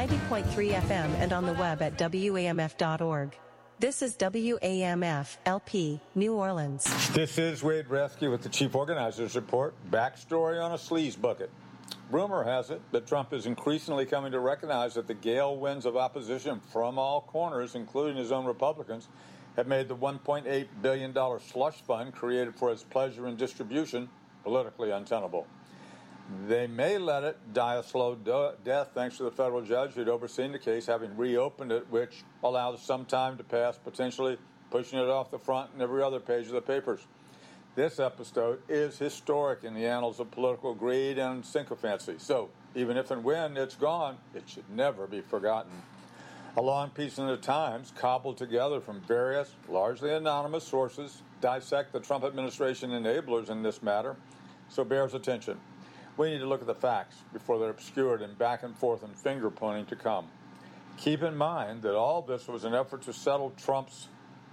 90.3 FM and on the web at WAMF.org. This is WAMF LP, New Orleans. This is Wade Rescue with the Chief Organizers Report. Backstory on a sleaze bucket. Rumor has it that Trump is increasingly coming to recognize that the gale winds of opposition from all corners, including his own Republicans, have made the $1.8 billion slush fund created for his pleasure and distribution politically untenable. They may let it die a slow death thanks to the federal judge who'd overseen the case having reopened it, which allows some time to pass, potentially pushing it off the front and every other page of the papers. This episode is historic in the annals of political greed and sycophancy. So, even if and when it's gone, it should never be forgotten. A long piece in the Times, cobbled together from various, largely anonymous sources, dissect the Trump administration enablers in this matter, so bears attention. We need to look at the facts before they're obscured and back and forth and finger-pointing to come. Keep in mind that all this was an effort to settle Trump's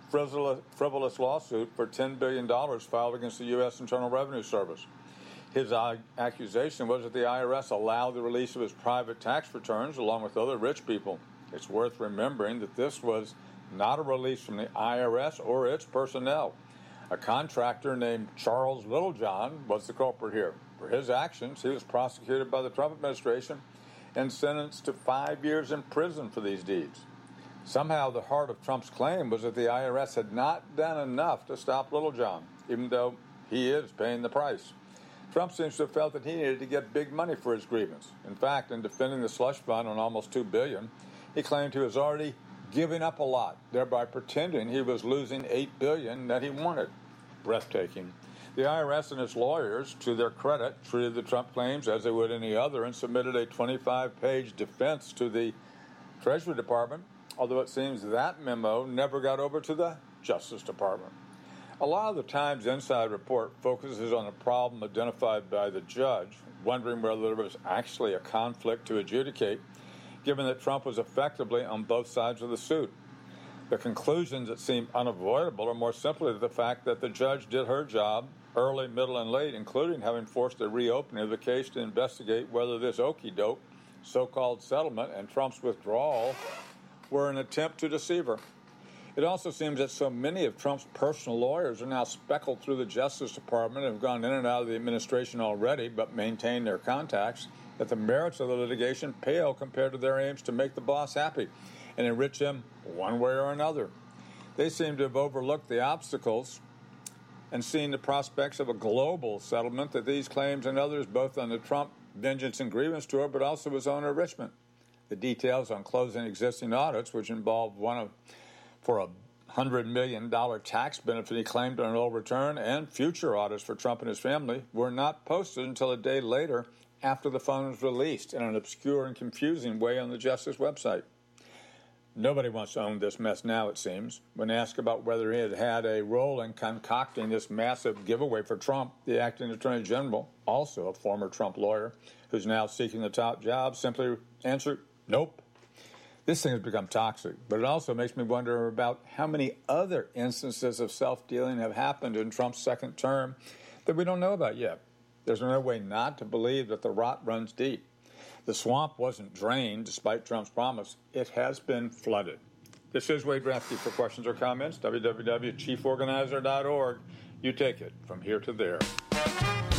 frivolous lawsuit for $10 billion filed against the U.S. Internal Revenue Service. His accusation was that the IRS allowed the release of his private tax returns along with other rich people. It's worth remembering that this was not a release from the IRS or its personnel. A contractor named Charles Littlejohn was the culprit here. For his actions, he was prosecuted by the Trump administration and sentenced to 5 years in prison for these deeds. Somehow, the heart of Trump's claim was that the IRS had not done enough to stop Littlejohn, even though he is paying the price. Trump seems to have felt that he needed to get big money for his grievance. In fact, in defending the slush fund on almost $2 billion, he claimed he was already giving up a lot, thereby pretending he was losing $8 billion that he wanted. Breathtaking. The IRS and its lawyers, to their credit, treated the Trump claims as they would any other and submitted a 25-page defense to the Treasury Department, although it seems that memo never got over to the Justice Department. A lot of the Times Inside Report focuses on a problem identified by the judge, wondering whether there was actually a conflict to adjudicate, given that Trump was effectively on both sides of the suit. The conclusions that seem unavoidable are more simply the fact that the judge did her job early, middle, and late, including having forced a reopening of the case to investigate whether this okey-doke so-called settlement and Trump's withdrawal were an attempt to deceive her. It also seems that so many of Trump's personal lawyers are now speckled through the Justice Department and have gone in and out of the administration already but maintain their contacts, that the merits of the litigation pale compared to their aims to make the boss happy and enrich him one way or another. They seem to have overlooked the obstacles and seen the prospects of a global settlement that these claims and others, both on the Trump vengeance and grievance tour, but also his own enrichment. The details on closing existing audits, which involved for a $100 million tax benefit he claimed on an old return, and future audits for Trump and his family, were not posted until a day later after the fund was released in an obscure and confusing way on the Justice website. Nobody wants to own this mess now, it seems. When asked about whether he had had a role in concocting this massive giveaway for Trump, the acting attorney general, also a former Trump lawyer, who's now seeking the top job, simply answered, nope. This thing has become toxic, but it also makes me wonder about how many other instances of self-dealing have happened in Trump's second term that we don't know about yet. There's no way not to believe that the rot runs deep. The swamp wasn't drained, despite Trump's promise. It has been flooded. This is Wade Rescue. For questions or comments, www.chieforganizer.org. You take it from here to there.